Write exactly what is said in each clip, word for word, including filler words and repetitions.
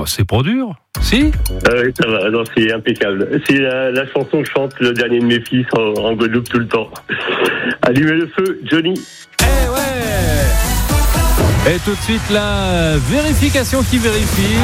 c'est pas dur. Si Ah oui, ça va, non, c'est impeccable. C'est la, la chanson que chante le dernier de mes fils en, en Guadeloupe tout le temps. Allumez le feu, Johnny. Eh ouais. Et tout de suite, la vérification qui vérifie.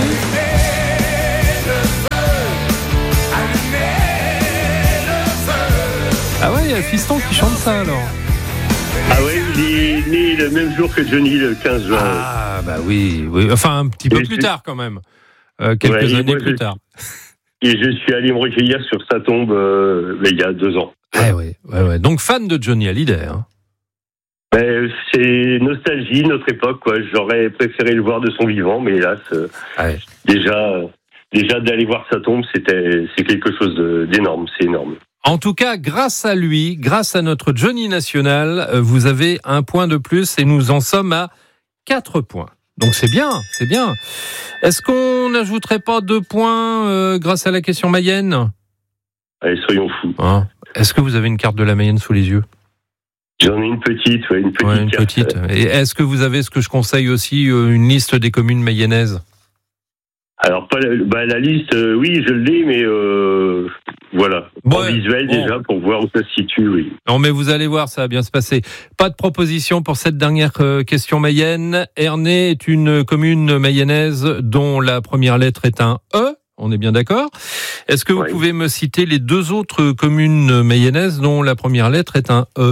Ah ouais, il y a Fiston qui chante ça alors. Ah ouais, il est né le même jour que Johnny, le quinze juin. Ah bah oui, oui. Enfin un petit peu Et plus je... tard quand même. Euh, quelques ouais, années moi, plus je... tard. Et je suis allé me recueillir sur sa tombe euh, il y a deux ans. Ah ouais, ouais, ouais. Donc fan de Johnny Hallyday. Hein. Ben, c'est nostalgie, notre époque, quoi. J'aurais préféré le voir de son vivant, mais hélas, euh, Ouais. déjà, déjà d'aller voir sa tombe, c'était, c'est quelque chose de, d'énorme, c'est énorme. En tout cas, grâce à lui, grâce à notre Johnny national, vous avez un point de plus et nous en sommes à quatre points. Donc c'est bien, c'est bien. Est-ce qu'on n'ajouterait pas deux points euh, grâce à la question Mayenne ? Allez, soyons fous. Hein ? Est-ce que vous avez une carte de la Mayenne sous les yeux ? J'en ai une petite, ouais, une petite Ouais, une carte. petite. Et est-ce que vous avez ce que je conseille aussi, euh, une liste des communes mayennaises ? Alors, pas la, bah, la liste, euh, oui, je l'ai, mais euh, voilà. Bon, en visuel, bon. déjà, pour voir où ça se situe, oui. Non, mais vous allez voir, ça va bien se passer. Pas de proposition pour cette dernière euh, question mayenne. Ernée est une commune mayonnaise dont la première lettre est un E. On est bien d'accord. Est-ce que vous Ouais. pouvez me citer les deux autres communes mayonnaises dont la première lettre est un E ?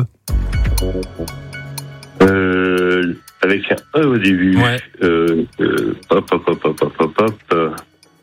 Euh, avec un E au début. Ouais. Euh, euh, hop, hop, hop, hop, hop, hop, hop. euh.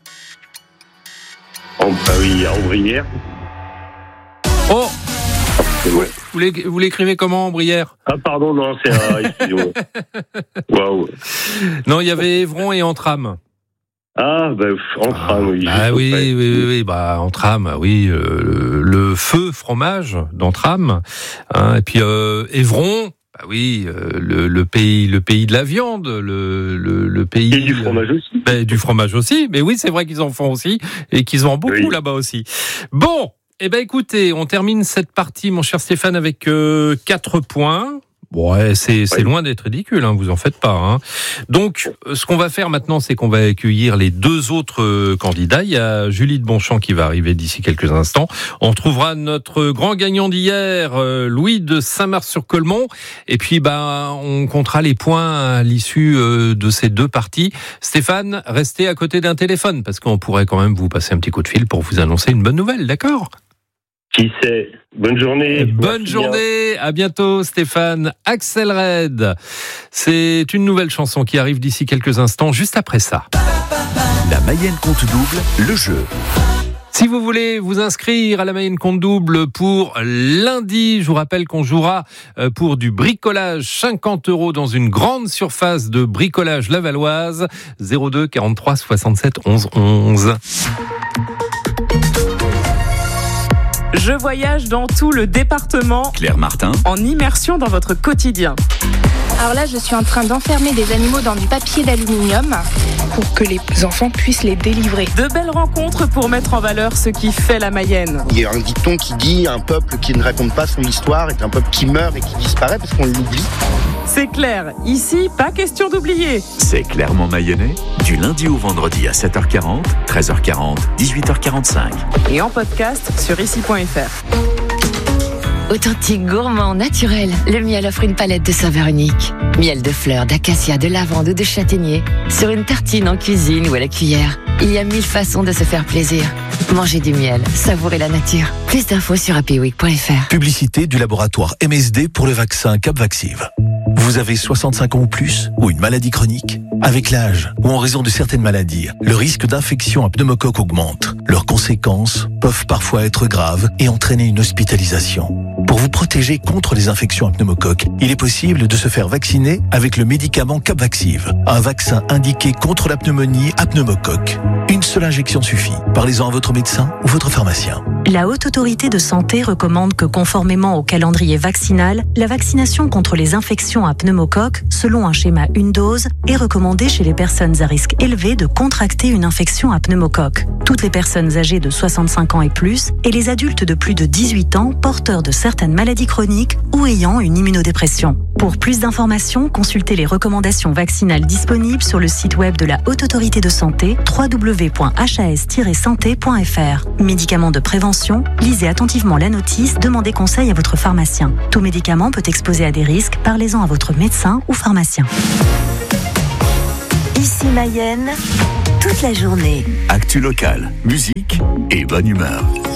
En, ah oui, à Ambrières. Oh, Ouais. vous l'é- vous l'écrivez comment, Brière ? Ah, pardon, non, c'est un. Excusez-moi. Waouh. Non, il y avait Évron et Entram. Ah, bah, en tram, oui. Ah juste oui, après. oui, oui, oui, bah Entram, oui, euh, le feu fromage d'Entram, hein, et puis euh, Évron, bah oui, euh, le, le pays, le pays de la viande, le, le, le pays Et du fromage aussi. bah, du fromage aussi, mais oui, c'est vrai qu'ils en font aussi et qu'ils en ont beaucoup Oui. là-bas aussi. Bon, eh ben écoutez, on termine cette partie, mon cher Stéphane, avec euh, quatre points. Bon, ouais, c'est, c'est Oui. loin d'être ridicule, hein, vous en faites pas. Hein. Donc, ce qu'on va faire maintenant, c'est qu'on va accueillir les deux autres euh, candidats. Il y a Julie de Bonchamp qui va arriver d'ici quelques instants. On trouvera notre grand gagnant d'hier, euh, Louis de Saint-Mars-sur-Colmont. Et puis, bah, on comptera les points à l'issue euh, de ces deux parties. Stéphane, restez à côté d'un téléphone, parce qu'on pourrait quand même vous passer un petit coup de fil pour vous annoncer une bonne nouvelle, d'accord ? Qui sait. Bonne journée. Bonne Merci journée, bien. à bientôt Stéphane. Axel Red, c'est une nouvelle chanson qui arrive d'ici quelques instants, juste après ça. La Mayenne compte double, le jeu. Si vous voulez vous inscrire à la Mayenne compte double pour lundi, je vous rappelle qu'on jouera pour du bricolage cinquante euros dans une grande surface de bricolage lavalloise. zéro deux quarante-trois soixante-sept onze onze. Je voyage dans tout le département Claire Martin, en immersion dans votre quotidien. Alors là, je suis en train d'enfermer des animaux dans du papier d'aluminium pour que les enfants puissent les délivrer. De belles rencontres pour mettre en valeur ce qui fait la Mayenne. Il y a un dicton qui dit un peuple qui ne raconte pas son histoire est un peuple qui meurt et qui disparaît parce qu'on l'oublie. C'est clair, ici, pas question d'oublier. c'est clairement mayennais. Du lundi au vendredi à sept heures quarante, treize heures quarante, dix-huit heures quarante-cinq. Et en podcast sur ici point f r. Authentique, gourmand, naturel, le miel offre une palette de saveurs uniques. Miel de fleurs, d'acacia, de lavande ou de châtaignier. Sur une tartine en cuisine ou à la cuillère. Il y a mille façons de se faire plaisir. Mangez du miel, savourez la nature. Plus d'infos sur happy week point f r. Publicité du laboratoire M S D pour le vaccin Capvaxive. Vous avez soixante-cinq ans ou plus ou une maladie chronique ? Avec l'âge ou en raison de certaines maladies, le risque d'infection à pneumocoque augmente. Leurs conséquences peuvent parfois être graves et entraîner une hospitalisation. Pour vous protéger contre les infections à pneumocoque, il est possible de se faire vacciner avec le médicament Capvaxive, un vaccin indiqué contre la pneumonie à pneumocoque. Une seule injection suffit. Parlez-en à votre médecin ou votre pharmacien. La Haute Autorité de Santé recommande que, conformément au calendrier vaccinal, la vaccination contre les infections à pneumocoque, selon un schéma une dose, est recommandée recommandé chez les personnes à risque élevé de contracter une infection à pneumocoque. Toutes les personnes âgées de soixante-cinq ans et plus et les adultes de plus de dix-huit ans porteurs de certaines maladies chroniques ou ayant une immunodépression. Pour plus d'informations, consultez les recommandations vaccinales disponibles sur le site web de la Haute Autorité de Santé w w w point h a s tiret santé point f r. Médicaments de prévention, lisez attentivement la notice, demandez conseil à votre pharmacien. Tout médicament peut exposer à des risques, parlez-en à votre médecin ou pharmacien. Ici Mayenne, toute la journée. Actu locale, musique et bonne humeur.